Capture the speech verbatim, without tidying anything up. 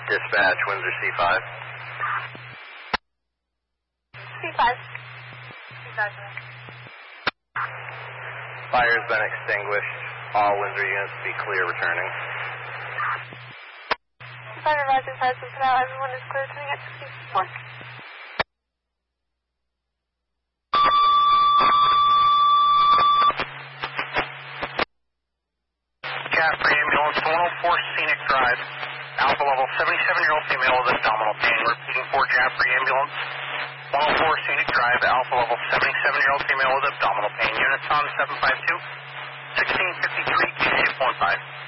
Dispatch, Windsor C five. C five. C five. Fire's been extinguished. All Windsor units be clear returning. Fire advising five six now. Everyone is clear turning at sixty-four. Jaffrey ambulance one oh four Scenic Drive. Alpha level seventy-seven-year-old female with abdominal pain. Repeating for Jaffrey ambulance one oh four Scenic Drive. Alpha level seventy-seven-year-old female with abdominal pain. Units on seven five two, sixteen fifty-three, K eight one five.